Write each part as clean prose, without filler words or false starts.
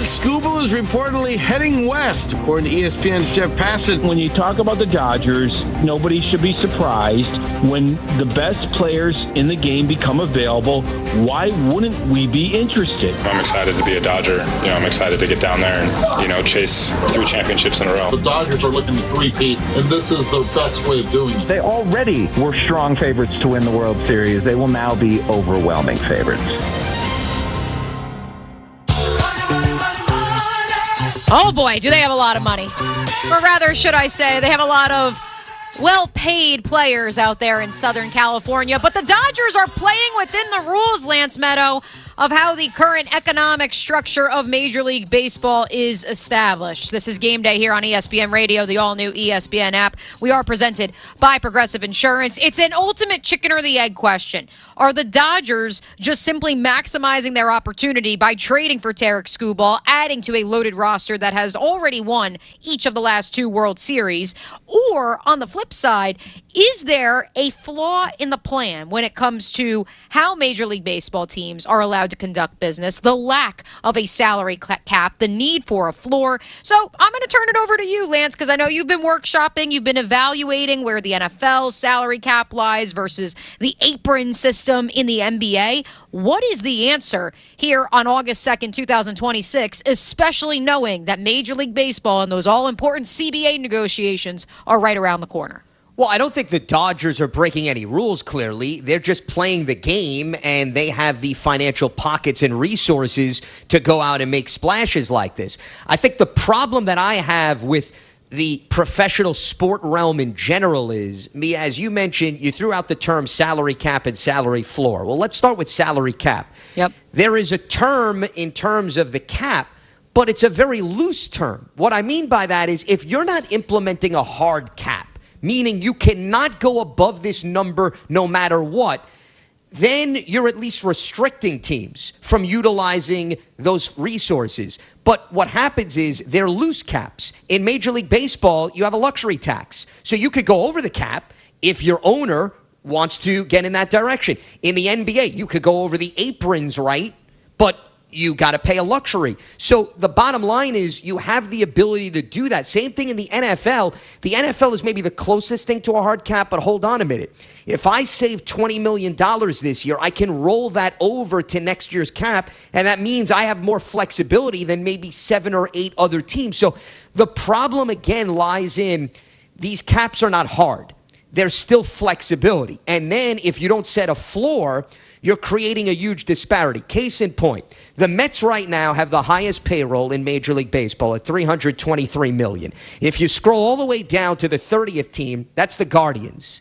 Skubal is reportedly heading west, according to ESPN's Jeff Passan. When you talk about the Dodgers, nobody should be surprised when the best players in the game become available. Why wouldn't we be interested? I'm excited to be a Dodger. I'm excited to get down there and, chase 3 championships in a row. The Dodgers are looking to three-peat, and this is the best way of doing it. They already were strong favorites to win the World Series. They will now be overwhelming favorites. Oh boy, do they have a lot of money. Or rather, should I say, they have a lot of well-paid players out there in Southern California. But the Dodgers are playing within the rules, Lance Meadow, of how the current economic structure of Major League Baseball is established. This is Game Day here on ESPN Radio, the all-new ESPN app. We are presented by Progressive Insurance. It's an ultimate chicken or the egg question. Are the Dodgers just simply maximizing their opportunity by trading for Tarik Skubal, adding to a loaded roster that has already won each of the last 2 World Series? Or, on the flip side, is there a flaw in the plan when it comes to how Major League Baseball teams are allowed to conduct business, the lack of a salary cap, the need for a floor? So I'm going to turn it over to you, Lance, because I know you've been workshopping, you've been evaluating where the NFL salary cap lies versus the apron system in the NBA. What is the answer here on August 2nd, 2026, especially knowing that Major League Baseball and those all-important CBA negotiations are right around the corner? Well, I don't think the Dodgers are breaking any rules, clearly. They're just playing the game, and they have the financial pockets and resources to go out and make splashes like this. I think the problem that I have with the professional sport realm in general is, Mia, as you mentioned, you threw out the term salary cap and salary floor. Well, let's start with salary cap. Yep. There is a term in terms of the cap, but it's a very loose term. What I mean by that is if you're not implementing a hard cap, meaning you cannot go above this number no matter what, then you're at least restricting teams from utilizing those resources. But what happens is they're loose caps. In Major League Baseball, you have a luxury tax. So you could go over the cap if your owner wants to get in that direction. In the NBA, you could go over the aprons, right? But you got to pay a luxury. So the bottom line is you have the ability to do that. Same thing in the NFL. The NFL is maybe the closest thing to a hard cap, but hold on a minute. If I save $20 million this year, I can roll that over to next year's cap, and that means I have more flexibility than maybe 7 or 8 other teams. So the problem, again, lies in these caps are not hard. There's still flexibility. And then if you don't set a floor, you're creating a huge disparity. Case in point, the Mets right now have the highest payroll in Major League Baseball at $323 million. If you scroll all the way down to the 30th team, that's the Guardians,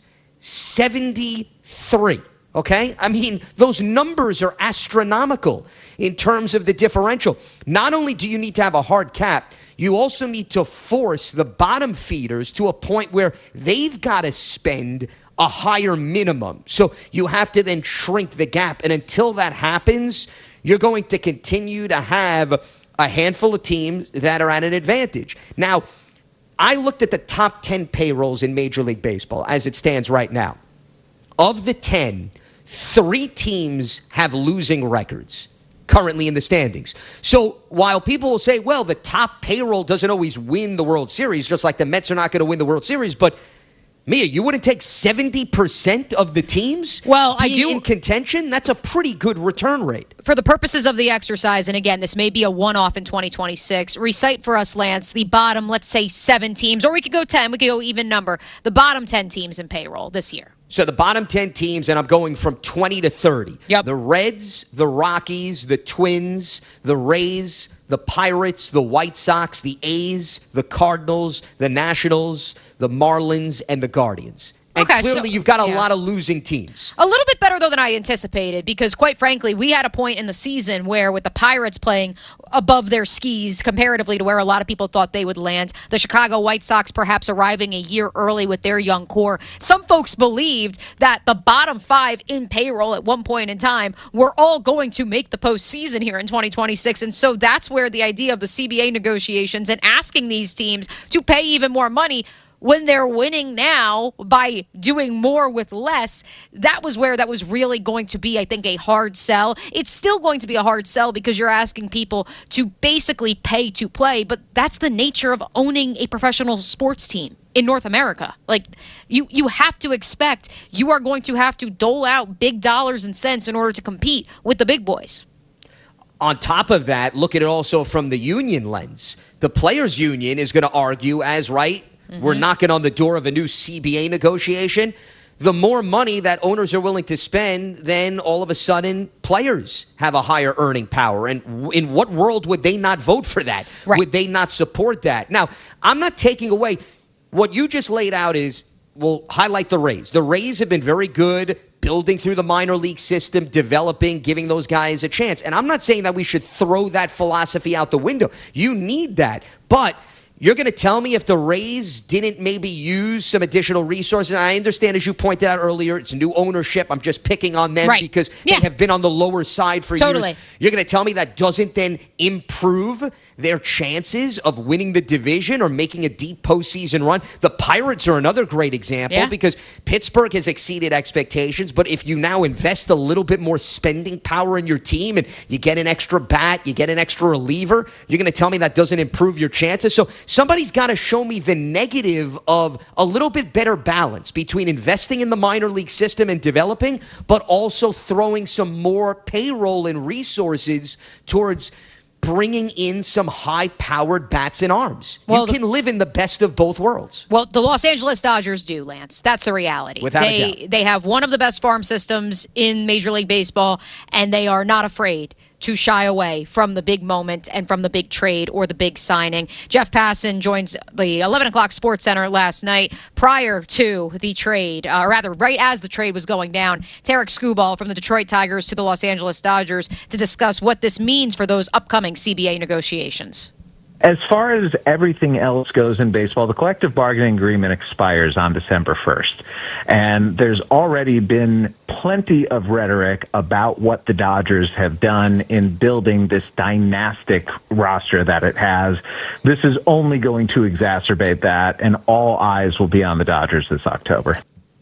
73. Okay? I mean, those numbers are astronomical in terms of the differential. Not only do you need to have a hard cap, you also need to force the bottom feeders to a point where they've got to spend a higher minimum. So you have to then shrink the gap. And until that happens, you're going to continue to have a handful of teams that are at an advantage. Now, I looked at the top 10 payrolls in Major League Baseball as it stands right now. Of the 10, 3 teams have losing records currently in the standings. So while people will say, well, the top payroll doesn't always win the World Series, just like the Mets are not going to win the World Series, but Mia, you wouldn't take 70% of the teams in contention? That's a pretty good return rate. For the purposes of the exercise, and again, this may be a one-off in 2026, recite for us, Lance, the bottom, let's say 7 teams, or we could go 10, we could go even number, the bottom 10 teams in payroll this year. So the bottom 10 teams, and I'm going from 20 to 30. Yep. The Reds, the Rockies, the Twins, the Rays, the Pirates, the White Sox, the A's, the Cardinals, the Nationals, the Marlins, and the Guardians. And clearly you've got a lot of losing teams. A little bit better, though, than I anticipated, because quite frankly, we had a point in the season where with the Pirates playing above their skis comparatively to where a lot of people thought they would land, the Chicago White Sox perhaps arriving a year early with their young core, some folks believed that the bottom 5 in payroll at one point in time were all going to make the postseason here in 2026. And so that's where the idea of the CBA negotiations and asking these teams to pay even more money when they're winning now by doing more with less, that was where that was really going to be, I think, a hard sell. It's still going to be a hard sell because you're asking people to basically pay to play, but that's the nature of owning a professional sports team in North America. Like, you have to expect you are going to have to dole out big dollars and cents in order to compete with the big boys. On top of that, look at it also from the union lens. The players' union is going to argue as, we're knocking on the door of a new CBA negotiation. The more money that owners are willing to spend, then all of a sudden players have a higher earning power. And in what world would they not vote for that? Right. Would they not support that? Now, I'm not taking away. What you just laid out is, we'll highlight the Rays. The Rays have been very good building through the minor league system, developing, giving those guys a chance. And I'm not saying that we should throw that philosophy out the window. You need that. But you're going to tell me if the Rays didn't maybe use some additional resources? And I understand, as you pointed out earlier, it's new ownership. I'm just picking on them because they have been on the lower side for years. You're going to tell me that doesn't then improve their chances of winning the division or making a deep postseason run? The Pirates are another great example because Pittsburgh has exceeded expectations. But if you now invest a little bit more spending power in your team and you get an extra bat, you get an extra reliever, you're going to tell me that doesn't improve your chances? So somebody's got to show me the negative of a little bit better balance between investing in the minor league system and developing, but also throwing some more payroll and resources towards bringing in some high-powered bats and arms. Well, you can live in the best of both worlds. Well, the Los Angeles Dodgers do, Lance. That's the reality. Without a doubt. They have one of the best farm systems in Major League Baseball, and they are not afraid to shy away from the big moment and from the big trade or the big signing. Jeff Passan joins the 11 o'clock Sports Center last night prior to the trade, or rather right as the trade was going down. Tarek Skubal from the Detroit Tigers to the Los Angeles Dodgers to discuss what this means for those upcoming CBA negotiations. As far as everything else goes in baseball, the collective bargaining agreement expires on December 1st. And there's already been plenty of rhetoric about what the Dodgers have done in building this dynastic roster that it has. This is only going to exacerbate that, and all eyes will be on the Dodgers this October.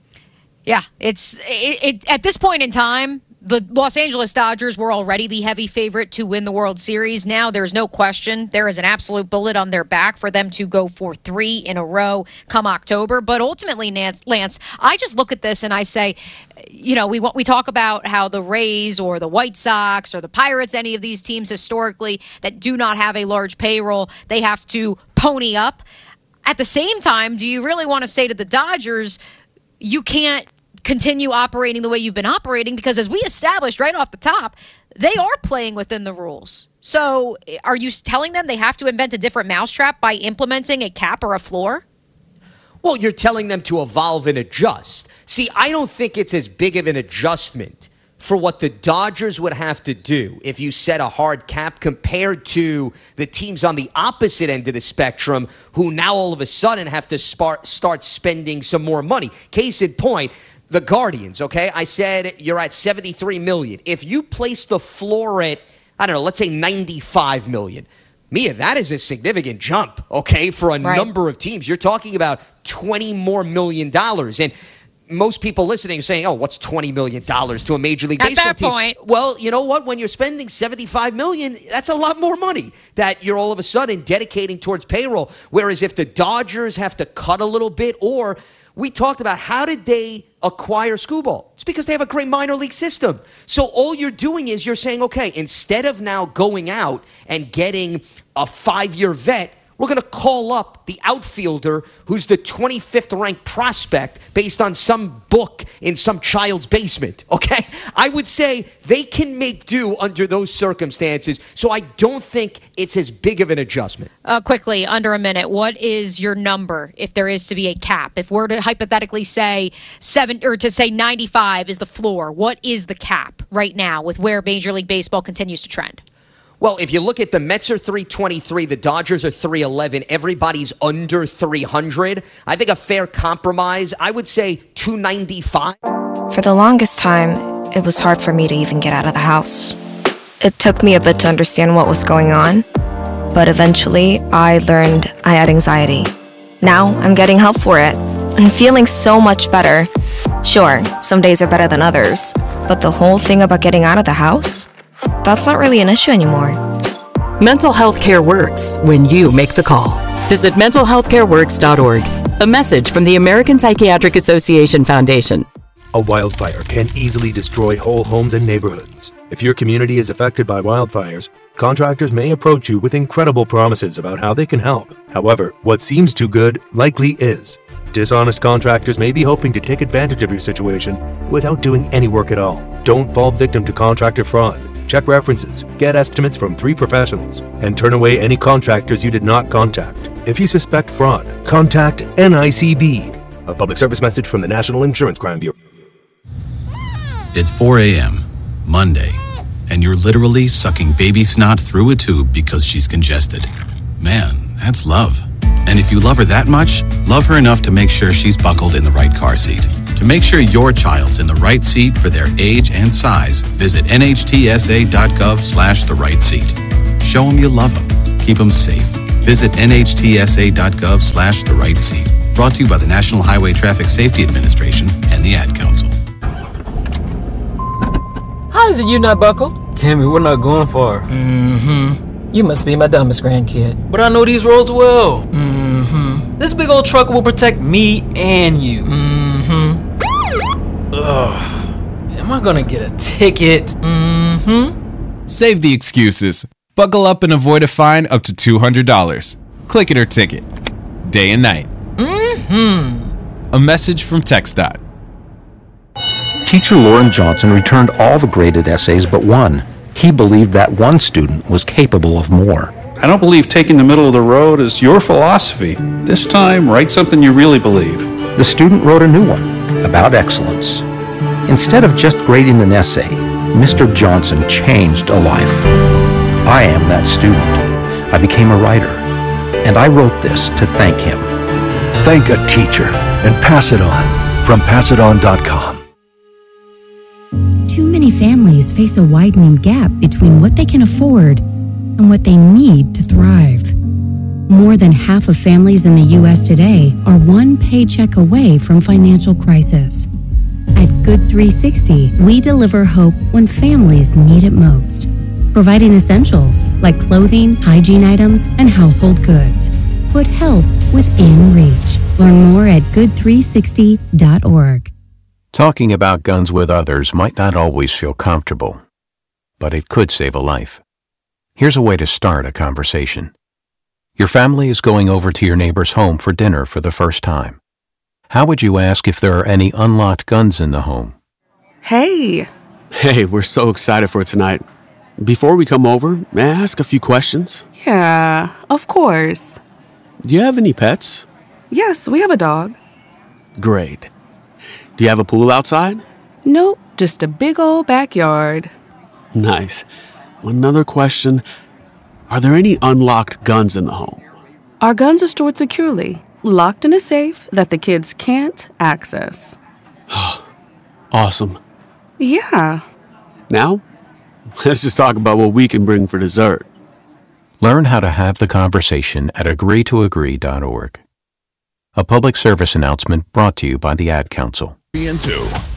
Yeah, it's at this point in time, the Los Angeles Dodgers were already the heavy favorite to win the World Series. Now there's no question. There is an absolute bullet on their back for them to go for 3 in a row come October. But ultimately, Lance, I just look at this and I say, you know, we talk about how the Rays or the White Sox or the Pirates, any of these teams historically that do not have a large payroll, they have to pony up. At the same time, do you really want to say to the Dodgers, you can't continue operating the way you've been operating? Because as we established right off the top, they are playing within the rules. So are you telling them they have to invent a different mousetrap by implementing a cap or a floor? Well, you're telling them to evolve and adjust. See, I don't think it's as big of an adjustment for what the Dodgers would have to do if you set a hard cap compared to the teams on the opposite end of the spectrum who now all of a sudden have to start spending some more money. Case in point, the Guardians, okay? I said you're at $73 million. If you place the floor at, I don't know, let's say $95 million, Mia, that is a significant jump, okay, for a number of teams. You're talking about $20 more million. And most people listening are saying, oh, what's $20 million to a Major League Baseball team? At that point. Well, you know what? When you're spending $75 million, that's a lot more money that you're all of a sudden dedicating towards payroll. Whereas if the Dodgers have to cut a little bit, or we talked about how did they acquire Skubal? It's because they have a great minor league system. So all you're doing is you're saying, okay, instead of now going out and getting a 5-year vet, we're going to call up the outfielder who's the 25th ranked prospect based on some book in some child's basement, okay? I would say they can make do under those circumstances, so I don't think it's as big of an adjustment. Quickly, under a minute, what is your number if there is to be a cap? If we're to hypothetically say 95 is the floor, what is the cap right now with where Major League Baseball continues to trend? Well, if you look at the Mets are 323, the Dodgers are 311, everybody's under 300. I think a fair compromise, I would say 295. For the longest time, it was hard for me to even get out of the house. It took me a bit to understand what was going on, but eventually I learned I had anxiety. Now I'm getting help for it and feeling so much better. Sure, some days are better than others, but the whole thing about getting out of the house? That's not really an issue anymore. Mental health care works when you make the call. Visit mentalhealthcareworks.org. A message from the American Psychiatric Association Foundation. A wildfire can easily destroy whole homes and neighborhoods. If your community is affected by wildfires, contractors may approach you with incredible promises about how they can help. However, what seems too good likely is. Dishonest contractors may be hoping to take advantage of your situation without doing any work at all. Don't fall victim to contractor fraud. Check references, get estimates from 3 professionals, and turn away any contractors you did not contact. If you suspect fraud, contact NICB. A public service message from the National Insurance Crime Bureau. It's 4 a.m., Monday, and you're literally sucking baby snot through a tube because she's congested. Man, that's love. And if you love her that much, love her enough to make sure she's buckled in the right car seat. To make sure your child's in the right seat for their age and size, visit nhtsa.gov/the right seat. Show them you love them. Keep them safe. Visit nhtsa.gov/the right seat. Brought to you by the National Highway Traffic Safety Administration and the Ad Council. How is it you not buckled? Tammy, we're not going far. You must be my dumbest grandkid. But I know these roads well. This big old truck will protect me and you. Ugh. Am I gonna get a ticket? Save the excuses. Buckle up and avoid a fine up to $200. Click it or ticket. Day and night. A message from TxDOT. Teacher Lauren Johnson returned all the graded essays but one. He believed that one student was capable of more. I don't believe taking the middle of the road is your philosophy. This time, write something you really believe. The student wrote a new one about excellence. Instead of just grading an essay, Mr. Johnson changed a life. I am that student. I became a writer, and I wrote this to thank him. Thank a teacher and pass it on from passiton.com. Too many families face a widening gap between what they can afford and what they need to thrive. More than half of families in the U.S. today are one paycheck away from financial crisis. At Good 360, we deliver hope when families need it most, providing essentials like clothing, hygiene items, and household goods. Put help within reach. Learn more at good360.org. Talking about guns with others might not always feel comfortable, but it could save a life. Here's a way to start a conversation. Your family is going over to your neighbor's home for dinner for the first time. How would you ask if there are any unlocked guns in the home? Hey, we're so excited for tonight. Before we come over, may I ask a few questions? Yeah, of course. Do you have any pets? Yes, we have a dog. Great. Do you have a pool outside? Nope, just a big old backyard. Nice. Another question. Are there any unlocked guns in the home? Our guns are stored securely, locked in a safe that the kids can't access. Awesome. Yeah. Now, let's just talk about what we can bring for dessert. Learn how to have the conversation at agreetoagree.org. A public service announcement brought to you by the Ad Council. 3 and 2.